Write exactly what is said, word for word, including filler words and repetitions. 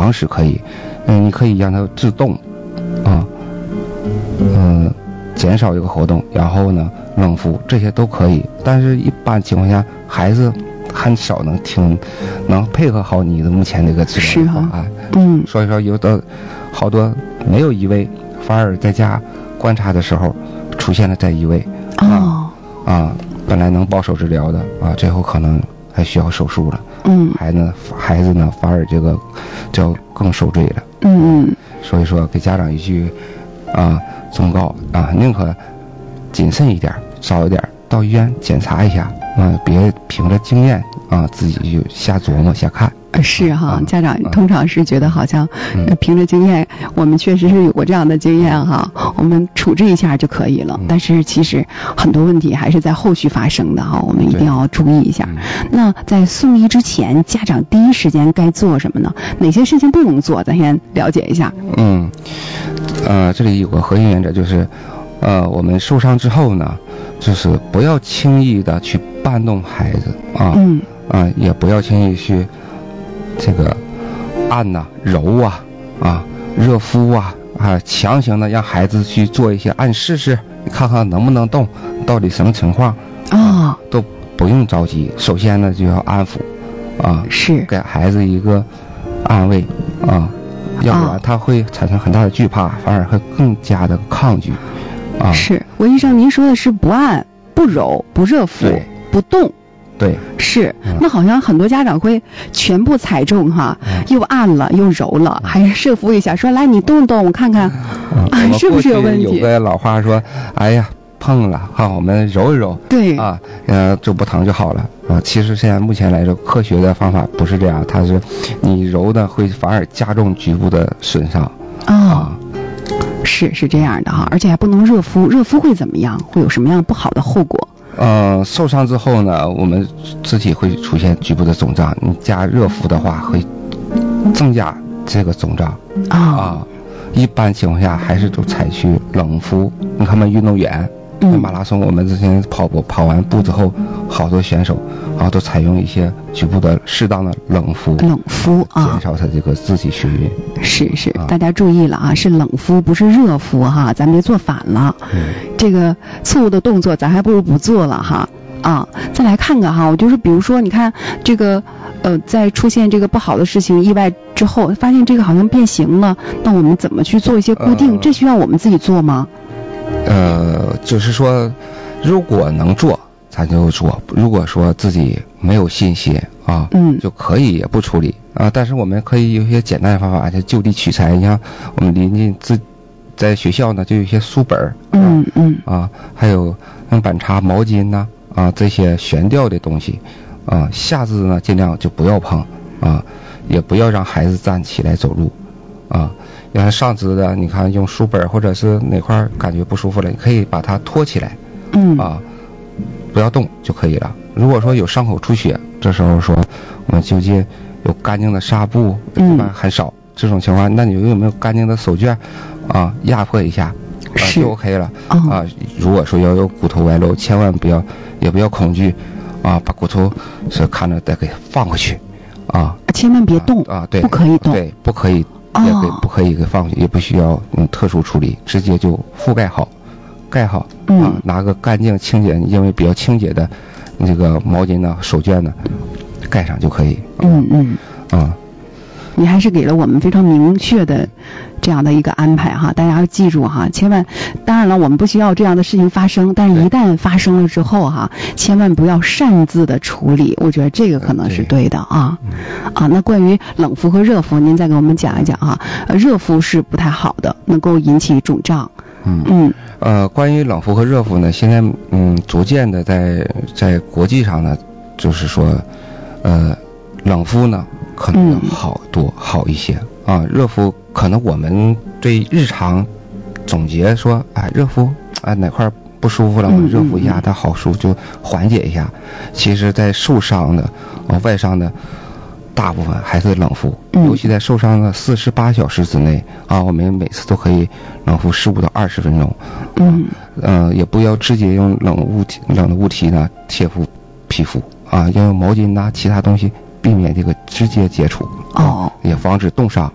方式可以，嗯，你可以让它自动，啊，嗯、呃，减少一个活动，然后呢冷敷，这些都可以。但是一般情况下，孩子很少能听，能配合好你的目前这个治疗方案。 嗯， 所以说有的好多没有移位，反而在家观察的时候出现了再移位。 哦。 啊，啊本来能保守治疗的啊，最后可能还需要手术了。 嗯， 孩子孩子呢，反而这个就更受罪了。 嗯嗯。 所以说，给家长一句啊忠告啊，宁可谨慎一点，早一点到医院检查一下啊，别凭着经验啊自己就瞎琢磨瞎看。 是哈， 嗯、 家长通常是觉得好像、 嗯、 凭着经验，我们确实是有过这样的经验哈，我们处置一下就可以了。嗯、但是其实很多问题还是在后续发生的哈，我们一定要注意一下。嗯、那在送医之前，家长第一时间该做什么呢？哪些事情不能做？咱先了解一下。 嗯，呃，这里有个核心原则就是，呃，我们受伤之后呢，就是不要轻易的去搬动孩子啊， 嗯， 啊，也不要轻易去。这个按呐、啊、揉啊啊热敷啊啊强行的让孩子去做一些按试试，你看看能不能动，到底什么情况啊、哦、 都不用着急。首先呢就要安抚啊， 是给孩子一个安慰啊，要不然他会产生很大的惧怕，反而会更加的抗拒啊。 是，韦医生您说的是不按不揉不热敷不动。 对， 是，那好像很多家长会全部踩中哈，嗯、又按了又揉了，嗯、还热敷一下，说来你动动我看看， 嗯啊、是不是有问题？ 有个老话说，哎呀碰了哈，我们揉一揉， 对啊，呃就不疼就好了啊。其实现在目前来说，科学的方法不是这样，它是你揉的会反而加重局部的损伤。 哦、啊，是是这样的哈，而且还不能热敷，热敷会怎么样？会有什么样不好的后果？ 呃，受伤之后呢，我们肢体会出现局部的肿胀，你加热敷的话会增加这个肿胀。 啊、哦啊，一般情况下还是都采取冷敷。你看嘛，运动员， 嗯， 马拉松，我们之前跑步跑完步之后，好多选手啊都采用一些局部的适当的冷敷， 冷敷啊， 减少他这个肢体眩晕。 是是、啊，大家注意了啊，是冷敷不是热敷哈，咱别做反了。嗯，这个错误的动作咱还不如不做了哈。啊，再来看看哈，我就是比如说你看这个呃，在出现这个不好的事情意外之后，发现这个好像变形了，那我们怎么去做一些固定？呃、这需要我们自己做吗？ 呃，就是说，如果能做，咱就做；如果说自己没有信心啊， 嗯， 就可以也不处理啊。但是我们可以有一些简单的方法，就就地取材。你像我们临近自在学校呢，就有一些书本， 嗯嗯啊，还有像板擦、毛巾呐啊，啊这些悬吊的东西啊，下肢呢尽量就不要碰啊，也不要让孩子站起来走路啊。要上肢的，你看用书本或者是哪块感觉不舒服了，你可以把它托起来， 嗯啊，不要动就可以了。如果说有伤口出血，这时候说我们就近有干净的纱布，一般很少、嗯、这种情况，那你有没有干净的手绢啊，压迫一下啊就 OK 了、 哦、 啊。如果说要有骨头外露，千万不要也不要恐惧啊，把骨头是看着再给放回去啊， 千万别动啊, 啊对， 不可以动， 对，不可以。也给不可以给放，也不需要用特殊处理，直接就覆盖好，盖好、 嗯、 啊，拿个干净清洁，因为比较清洁的这个毛巾呢、手绢呢，盖上就可以。 嗯嗯啊， 你还是给了我们非常明确的这样的一个安排哈，大家要记住哈，千万，当然了，我们不需要这样的事情发生，但是一旦发生了之后哈，千万不要擅自的处理，我觉得这个可能是对的啊。啊，那关于冷敷和热敷，您再给我们讲一讲哈。呃，热敷是不太好的，能够引起肿胀。 嗯嗯。 呃，关于冷敷和热敷呢，现在嗯逐渐的在在国际上呢，就是说，呃，冷敷呢可能好多、嗯、好一些啊，热敷可能我们对日常总结说，哎，热敷啊哪块不舒服了，我热敷一下，它好舒服就缓解一下。其实，在受伤的啊外伤的大部分还是冷敷，尤其在受伤的四十八小时之内啊，我们每次都可以冷敷十五到二十分钟。 嗯， 呃，也不要直接用冷物体冷的物体呢贴敷皮肤啊，要用毛巾呐、其他东西避免这个直接接触， 哦， 也防止冻伤。